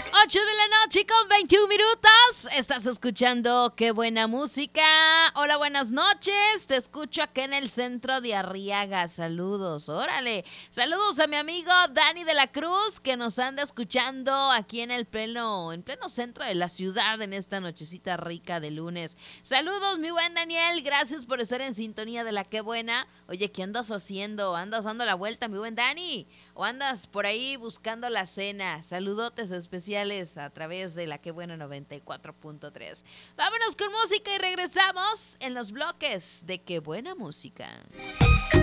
las 8 de la noche con 21 minutos. Estás escuchando Qué Buena Música. Hola, buenas noches. Te escucho aquí en el centro de Arriaga. Saludos, órale. Saludos a mi amigo Dani de la Cruz, que nos anda escuchando aquí en pleno centro de la ciudad en esta nochecita rica de lunes. Saludos, mi buen Daniel. Gracias por estar en sintonía de la Qué Buena. Oye, ¿qué andas haciendo? ¿Andas dando la vuelta, mi buen Dani? ¿O andas por ahí buscando la cena? Saludotes especiales a través de la Qué Buena 94.3. Vámonos con música y regresamos en los bloques de Qué Buena Música.